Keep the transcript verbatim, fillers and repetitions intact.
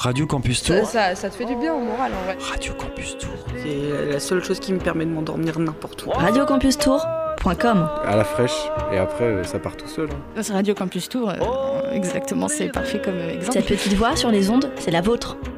Radio Campus Tour. Ça, ça, ça te fait du bien au moral en vrai. Radio Campus Tour. C'est la seule chose qui me permet de m'endormir n'importe où. radio campus tour point com. À la fraîche, et après ça part tout seul. Hein. C'est Radio Campus Tour, euh, exactement, c'est parfait comme exemple. Cette petite voix sur les ondes, c'est la vôtre.